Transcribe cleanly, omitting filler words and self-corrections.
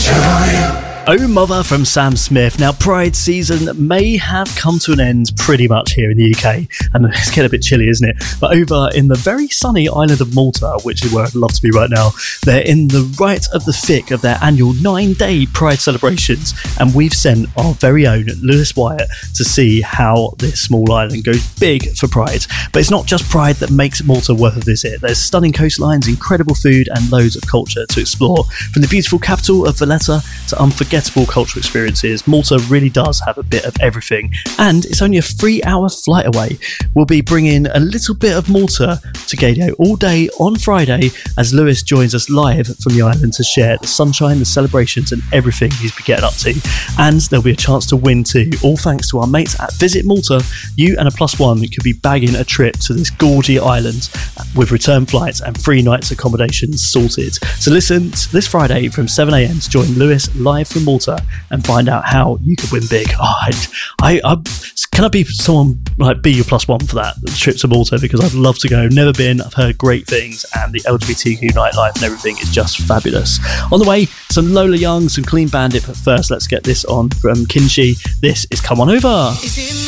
Oh Mother from Sam Smith. Now, Pride season may have come to an end pretty much here in the UK, and it's getting a bit chilly, isn't it? But over in the very sunny island of Malta, which is where I'd love to be right now, they're in the right of the thick of their annual 9-day Pride celebrations, and we've sent our very own Lewis Wyatt to see how this small island goes big for Pride. But it's not just Pride that makes Malta worth a visit. There's stunning coastlines, incredible food, and loads of culture to explore. From the beautiful capital of Valletta to unforgettable cultural experiences, Malta really does have a bit of everything, and it's only a 3-hour flight away. We'll be bringing a little bit of Malta to Gaydio all day on Friday as Lewis joins us live from the island to share the sunshine, the celebrations, and everything he's been getting up to. And there'll be a chance to win too, all thanks to our mates at Visit Malta. You and a +1 could be bagging a trip to this gorgeous island with return flights and 3 nights accommodations sorted. So listen this Friday from 7 a.m. to join Lewis live from Malta and find out how you could win big. Can I be someone like be your +1 for that trip to Malta, because I'd love to go. I've never been. I've heard great things, and the LGBTQ nightlife and everything is just fabulous. On the way, some Lola Young, some Clean Bandit, but first let's get this on from Kinshi. This is Come On Over.